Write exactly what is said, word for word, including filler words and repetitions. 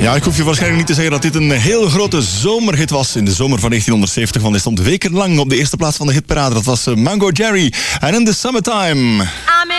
Ja, ik hoef je waarschijnlijk niet te zeggen dat dit een heel grote zomerhit was. In de zomer van negentienhonderdzeventig, want hij stond wekenlang op de eerste plaats van de hitparade. Dat was Mango Jerry. En in the Summertime.